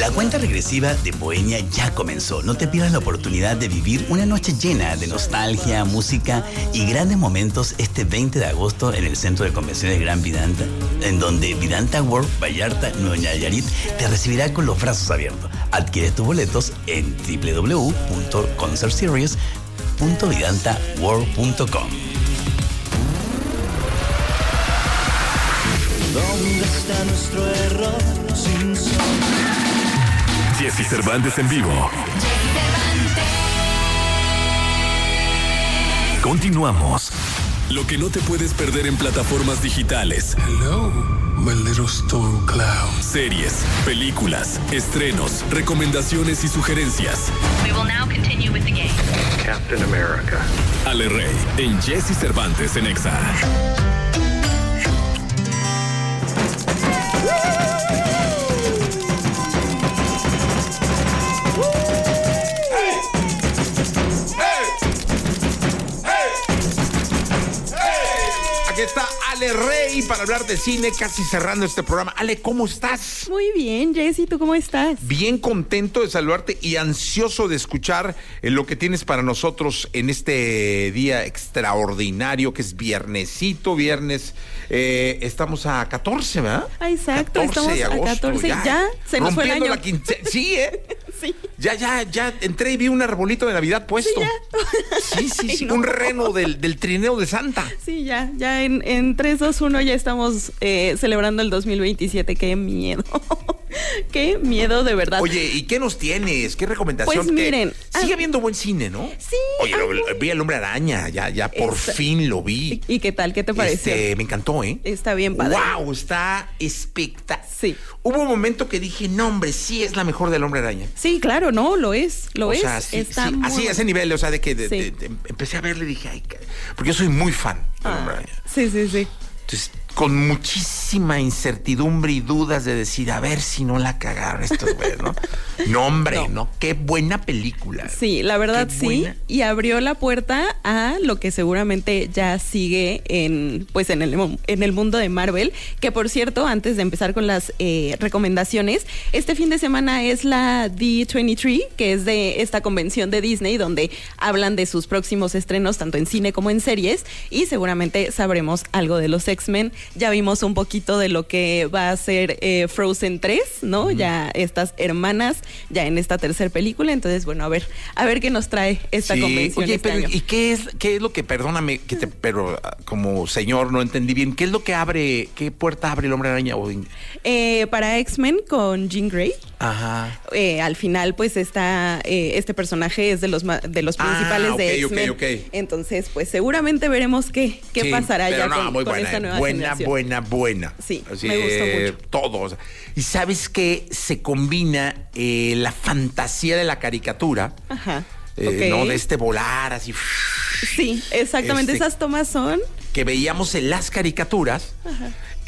La cuenta regresiva de Bohemia ya comenzó. No te pierdas la oportunidad de vivir una noche llena de nostalgia, música y grandes momentos este 20 de agosto en el Centro de Convenciones Gran Vidanta, en donde Vidanta World Vallarta, Nueva Nayarit, te recibirá con los brazos abiertos. Adquiere tus boletos en www.concertseries.vidantaworld.com. ¿Dónde está nuestro error sin son? Jesse Cervantes en vivo. Continuamos. Lo que no te puedes perder en plataformas digitales. Hello, my little storm cloud. Series, películas, estrenos, recomendaciones y sugerencias. We will now continue with the game. Captain America. Ale Rey en Jesse Cervantes en Exa. Aquí está Ale Rey para hablar de cine, casi cerrando este programa. Ale, ¿cómo estás? Muy bien, Jessy, ¿tú cómo estás? Bien contento de saludarte y ansioso de escuchar lo que tienes para nosotros en este día extraordinario que es viernesito, viernes. Estamos a 14, ¿verdad? Ah, exacto, 14 estamos de agosto, a 14, ya se nos fue el año. Sí, Sí. Ya entré y vi un arbolito de Navidad puesto. Sí, Ay, no. Un reno del trineo de Santa. Sí, ya en 3, 2, 1 ya estamos celebrando el 2027, qué miedo. Qué miedo, de verdad. Oye, ¿y qué nos tienes? ¿Qué recomendación? Pues miren, sigue habiendo buen cine, ¿no? Sí. Oye, vi El Hombre Araña, ya por fin lo vi. ¿Y qué tal? ¿Qué te pareció? Me encantó, ¿eh? Está bien padre. ¡Wow! Está espectacular. Sí. Hubo un momento que dije, no, hombre, sí es la mejor del Hombre Araña. Sí, claro, no, lo es. O sea, sí, Está sí, muy así, bueno. a ese nivel, o sea, de que Sí. empecé a verle y dije, ay, porque yo soy muy fan del Hombre Araña. Sí. Entonces, con muchísima incertidumbre y dudas de decir, a ver si no la cagaron estos güeyes, ¿no? No, hombre, no. Qué buena película. Sí, la verdad sí, y abrió la puerta a lo que seguramente ya sigue en el mundo de Marvel, que por cierto, antes de empezar con las recomendaciones, este fin de semana es la D23, que es de esta convención de Disney, donde hablan de sus próximos estrenos, tanto en cine como en series, y seguramente sabremos algo de los X-Men. Ya vimos un poquito de lo que va a ser Frozen 3, ¿no? Ya estas hermanas, ya en esta tercera película. Entonces, bueno, a ver qué nos trae esta convención. Oye, este pero año. ¿y qué es lo que, perdóname, pero como señor no entendí bien, ¿qué es lo que abre, qué puerta abre El Hombre Araña? Para X-Men con Jean Grey. Ajá. Al final, pues está este personaje es de los principales de X-Men. Okay. Entonces, pues seguramente veremos qué pasará ya con esta nueva generación. Buena. Sí, así, me gustó mucho. Todo. O sea, y sabes que se combina la fantasía de la caricatura. Ajá. ¿No? De volar así. Sí, exactamente. Esas tomas son que veíamos en las caricaturas. Ajá.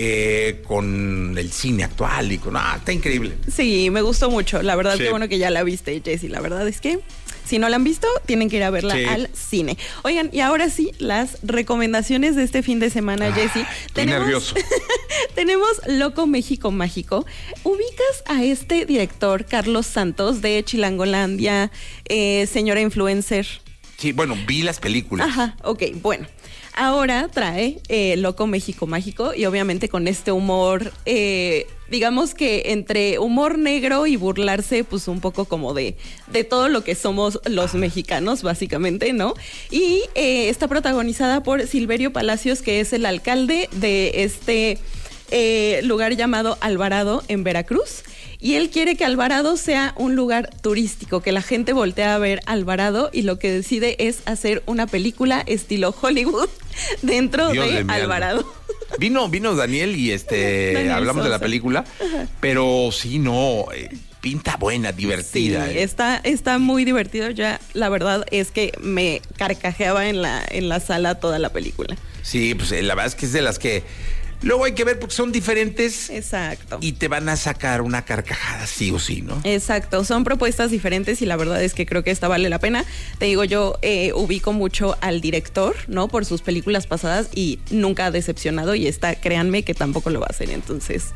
Con el cine actual y está increíble. Sí, me gustó mucho. La verdad, sí. Qué bueno que ya la viste, Jessy. La verdad es que si no la han visto, tienen que ir a verla al cine. Oigan, y ahora sí, las recomendaciones de este fin de semana, Jessy. Estoy nervioso. Tenemos Loco México Mágico. ¿Ubicas a este director, Carlos Santos, de Chilangolandia, señora influencer? Sí, bueno, vi las películas. Ajá, ok, bueno. Ahora trae Loco México Mágico y obviamente con este humor, digamos que entre humor negro y burlarse pues un poco como de todo lo que somos los mexicanos básicamente, ¿no? Y está protagonizada por Silverio Palacios, que es el alcalde de este lugar llamado Alvarado en Veracruz. Y él quiere que Alvarado sea un lugar turístico, que la gente voltee a ver Alvarado, y lo que decide es hacer una película estilo Hollywood dentro de Alvarado. Vino Daniel y Daniel hablamos Sosa. de la película, pero sí, pinta buena, divertida. Sí, está muy divertido. Ya la verdad es que me carcajeaba en la sala toda la película. Sí, pues la verdad es que es de las que luego hay que ver porque son diferentes. Exacto. Y te van a sacar una carcajada sí o sí, ¿no? Exacto, son propuestas diferentes y la verdad es que creo que esta vale la pena. Te digo, yo ubico mucho al director, ¿no? Por sus películas pasadas y nunca ha decepcionado, y esta, créanme que tampoco lo va a hacer. Entonces,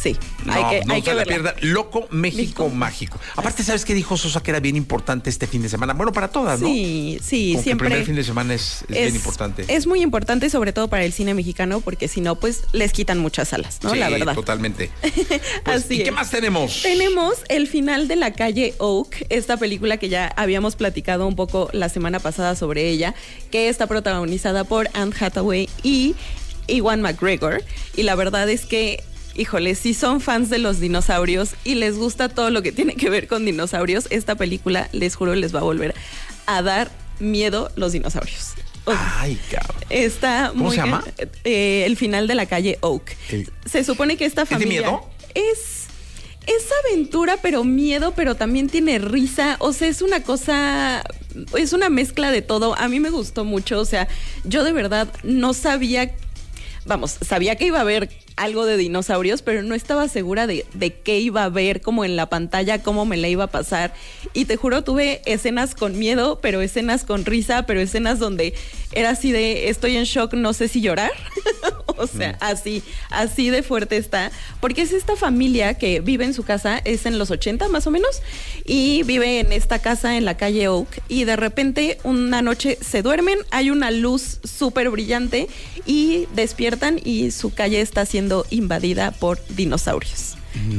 Sí, No, hay que se la verla. pierda. Loco México Mágico. Aparte, ¿sabes qué dijo Sosa que era bien importante este fin de semana? Bueno, para todas, ¿no? Sí, Como que siempre. el primer fin de semana es bien importante. Es muy importante, sobre todo para el cine mexicano, porque si no, pues les quitan muchas salas, ¿no? Sí, La verdad. totalmente. Pues, Así ¿y qué es. más tenemos? Tenemos El final de la calle Oak, esta película que ya habíamos platicado un poco la semana pasada sobre ella, que está protagonizada por Anne Hathaway y Ewan McGregor. Y la verdad es que, híjole, si son fans de los dinosaurios y les gusta todo lo que tiene que ver con dinosaurios, esta película, les juro, les va a volver a dar miedo los dinosaurios. Ay, cabrón. Está ¿Cómo muy se llama? El final de la calle Oak. Se supone que esta de familia miedo? es aventura, pero miedo, pero también tiene risa. O sea, es una cosa, es una mezcla de todo. A mí me gustó mucho. O sea, yo de verdad no sabía, sabía que iba a haber algo de dinosaurios, pero no estaba segura de qué iba a ver como en la pantalla, cómo me la iba a pasar. Y te juro, tuve escenas con miedo, pero escenas con risa, pero escenas donde era así de estoy en shock, no sé si llorar. O sea, así de fuerte está. Porque es esta familia que vive en su casa, es en los 80 más o menos, y vive en esta casa en la calle Oak, y de repente una noche se duermen, hay una luz súper brillante y despiertan y su calle está siendo invadida por dinosaurios.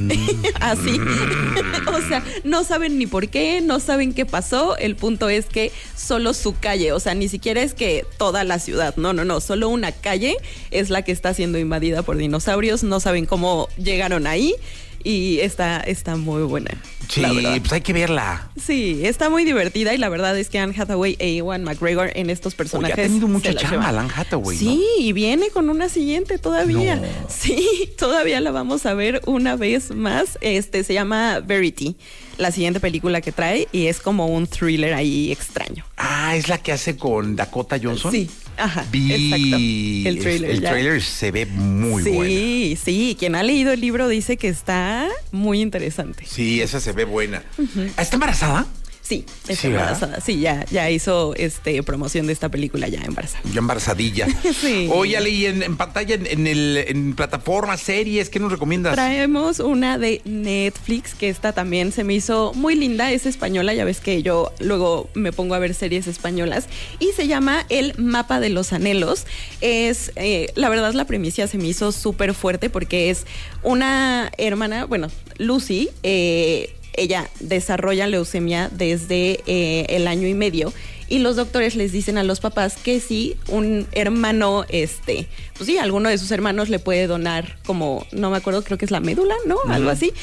Así. O sea, no saben ni por qué, no saben qué pasó. El punto es que solo su calle, o sea, ni siquiera es que toda la ciudad, no, solo una calle es la que está siendo invadida por dinosaurios. No saben cómo llegaron ahí. Y está muy buena. Sí, la verdad. pues hay que verla. Sí, está muy divertida y la verdad es que Anne Hathaway e Ewan McGregor en estos personajes. Oye, ha tenido mucha se la chamba llevan. Anne Hathaway, Sí, ¿no? y viene con una siguiente todavía. No. Sí, todavía la vamos a ver una vez más. Se llama Verity, la siguiente película que trae, y es como un thriller ahí extraño. Ah, ¿es la que hace con Dakota Johnson? Sí, ajá, Vi exacto. el ya. trailer se ve muy buena. Sí, quien ha leído el libro dice que está muy interesante. Sí, esa se ve buena. ¿Está embarazada? Sí, está Sí, ¿verdad? embarazada. Sí, ya hizo promoción de esta película ya embarazada. Ya embarazadilla. Sí. Oye, Ale, y en pantalla, en plataformas, series, ¿qué nos recomiendas? Traemos una de Netflix que esta también se me hizo muy linda, es española, ya ves que yo luego me pongo a ver series españolas, y se llama El Mapa de los Anhelos. Es, la verdad, la primicia se me hizo súper fuerte porque es una hermana, bueno, Lucy, ella desarrolla leucemia desde el año y medio, y los doctores les dicen a los papás que si un hermano, pues sí, alguno de sus hermanos le puede donar como, no me acuerdo, creo que es la médula, ¿no? Algo así.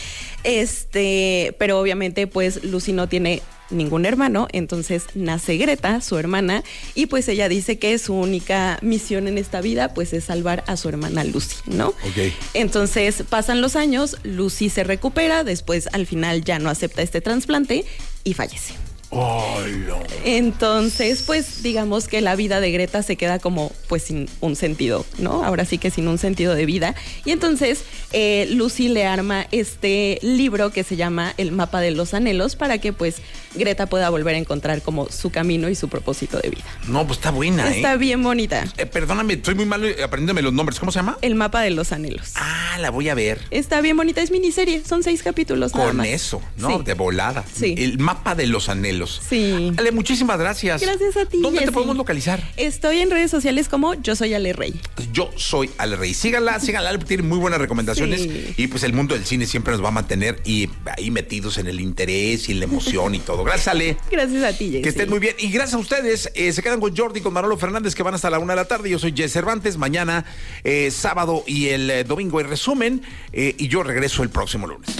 Pero obviamente pues Lucy no tiene ningún hermano, entonces nace Greta, su hermana, y pues ella dice que su única misión en esta vida pues es salvar a su hermana Lucy, ¿no? Ok. Entonces pasan los años, Lucy se recupera, después al final ya no acepta este trasplante y fallece. Oh, no. Entonces, pues digamos que la vida de Greta se queda como pues sin un sentido, ¿no? Ahora sí que sin un sentido de vida. Y entonces Lucy le arma este libro que se llama El Mapa de los Anhelos para que pues Greta pueda volver a encontrar como su camino y su propósito de vida. No, pues está buena, Está bien bonita. Perdóname, soy muy malo aprendiéndome los nombres. ¿Cómo se llama? El Mapa de los Anhelos. Ah, la voy a ver. Está bien bonita, es miniserie, son 6 capítulos nada Con más. eso, ¿no? Sí. De volada. Sí. El Mapa de los Anhelos. Sí. Ale, muchísimas gracias. Gracias a ti, ¿Dónde te Jessy. podemos localizar? Estoy en redes sociales como Yo Soy Ale Rey. Yo soy Ale Rey. Síganla, Ale, tiene muy buenas recomendaciones. Sí. Y pues el mundo del cine siempre nos va a mantener y ahí metidos en el interés y la emoción y todo. Gracias, Ale. Gracias a ti, Jessy. Que estén muy bien. Y gracias a ustedes. Se quedan con Jordi, con Manolo Fernández, que van hasta la 1 de la tarde. Yo soy Jess Cervantes. Mañana, sábado y el domingo el resumen. Y yo regreso el próximo lunes.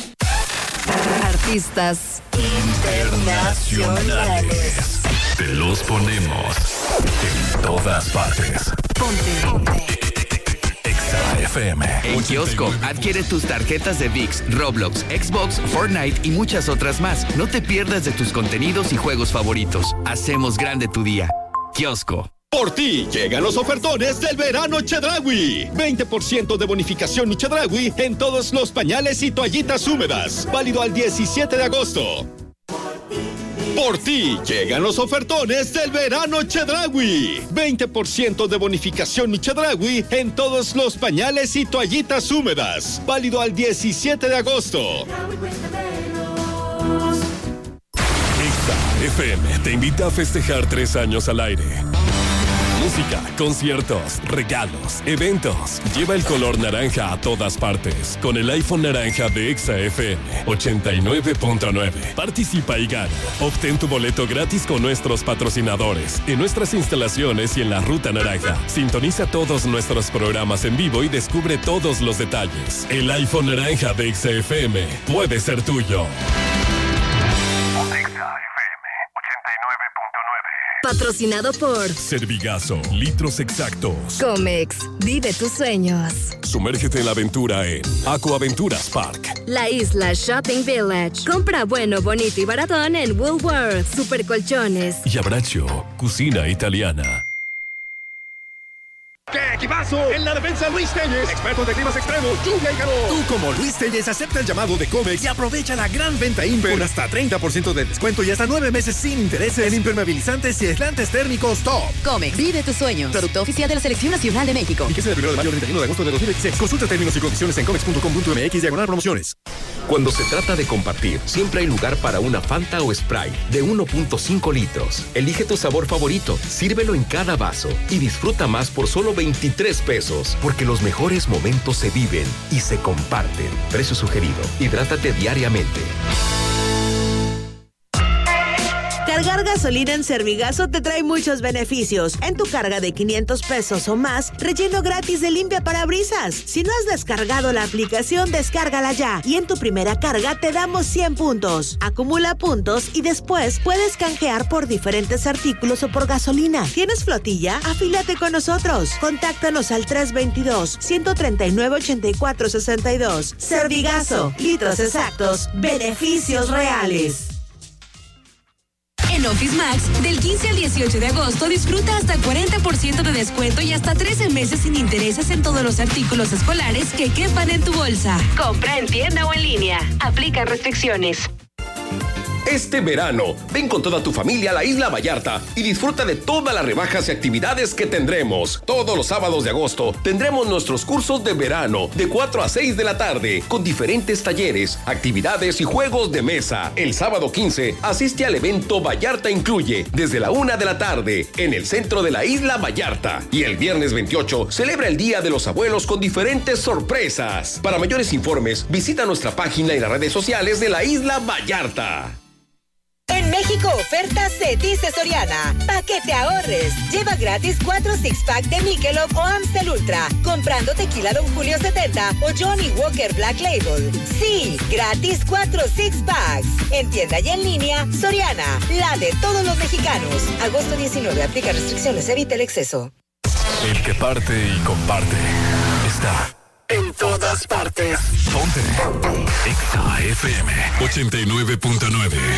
Artistas internacionales. Te los ponemos en todas partes. Ponte. Exa FM. En Kiosco, adquiere tus tarjetas de ViX, Roblox, Xbox, Fortnite y muchas otras más. No te pierdas de tus contenidos y juegos favoritos. Hacemos grande tu día. Kiosco. Por ti llegan los ofertones del verano Chedraui. 20% de bonificación Chedraui en todos los pañales y toallitas húmedas. Válido al 17 de agosto. Por ti llegan los ofertones del verano Chedraui. 20% de bonificación Chedraui en todos los pañales y toallitas húmedas. Válido al 17 de agosto. Exa FM te invita a festejar 3 años al aire. Música, conciertos, regalos, eventos. Lleva el color naranja a todas partes con el iPhone naranja de Exa FM 89.9. Participa y gana. Obtén tu boleto gratis con nuestros patrocinadores en nuestras instalaciones y en la Ruta Naranja. Sintoniza todos nuestros programas en vivo y descubre todos los detalles. El iPhone naranja de Exa FM puede ser tuyo. Patrocinado por Servigazo, litros exactos. Comex, vive tus sueños. Sumérgete en la aventura en Aquaventuras Park. La Isla Shopping Village. Compra bueno, bonito y baratón en Woolworth, Supercolchones. Y Abbraccio, cocina italiana. ¡Qué equipazo! En la defensa, Luis Telles, experto de climas extremos, lluvia y calor. Tú, como Luis Telles, acepta el llamado de Comex y aprovecha la gran venta Imper con hasta 30% de descuento y hasta 9 meses sin intereses en impermeabilizantes y aislantes térmicos top. Comex, vive tus sueños. Producto oficial de la Selección Nacional de México. Fíjese del 1 de mayo al 31 de agosto de 2016. Consulta términos y condiciones en comex.com.mx/promociones. Cuando se trata de compartir, siempre hay lugar para una Fanta o Sprite de 1.5 litros. Elige tu sabor favorito, sírvelo en cada vaso y disfruta más por solo 23 pesos, porque los mejores momentos se viven y se comparten. Precio sugerido. Hidrátate diariamente. Cargar gasolina en Servigaso te trae muchos beneficios. En tu carga de 500 pesos o más, relleno gratis de limpia parabrisas. Si no has descargado la aplicación, descárgala ya. Y en tu primera carga te damos 100 puntos. Acumula puntos y después puedes canjear por diferentes artículos o por gasolina. ¿Tienes flotilla? Afílate con nosotros. Contáctanos al 322-139-8462. Servigaso, litros exactos, beneficios reales. En Office Max, del 15 al 18 de agosto, disfruta hasta 40% de descuento y hasta 13 meses sin intereses en todos los artículos escolares que quepan en tu bolsa. Compra en tienda o en línea. Aplican restricciones. Este verano, ven con toda tu familia a la Isla Vallarta y disfruta de todas las rebajas y actividades que tendremos. Todos los sábados de agosto tendremos nuestros cursos de verano de 4 a 6 de la tarde con diferentes talleres, actividades y juegos de mesa. El sábado 15 asiste al evento Vallarta Incluye desde la 1 de la tarde en el centro de la Isla Vallarta. Y el viernes 28 celebra el Día de los Abuelos con diferentes sorpresas. Para mayores informes, visita nuestra página y las redes sociales de la Isla Vallarta. En México, ofertas Cetis de Soriana. Pa' que te ahorres. Lleva gratis 4 six-pack de Michelob o Amstel Ultra. Comprando tequila Don Julio 70 o Johnny Walker Black Label. Sí, gratis 4 six-packs. En tienda y en línea, Soriana. La de todos los mexicanos. Agosto 19. Aplica restricciones. Evita el exceso. El que parte y comparte está en todas partes. Ponte. Exa FM 89.9.